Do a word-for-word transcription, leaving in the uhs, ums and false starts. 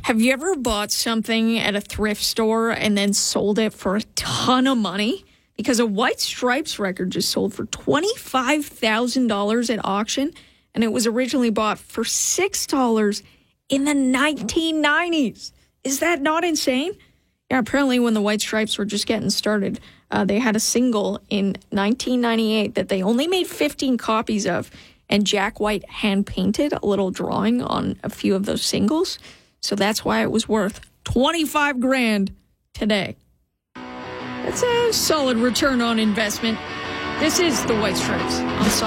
Have you ever bought something at a thrift store and then sold it for a ton of money? Because a White Stripes record just sold for twenty-five thousand dollars at auction, and it was originally bought for six dollars in the nineteen nineties. Is that not insane? Yeah, apparently when the White Stripes were just getting started, uh, they had a single in nineteen ninety-eight that they only made fifteen copies of, and Jack White hand-painted a little drawing on a few of those singles. So that's why it was worth twenty-five grand today. That's a solid return on investment. This is the White Stripes on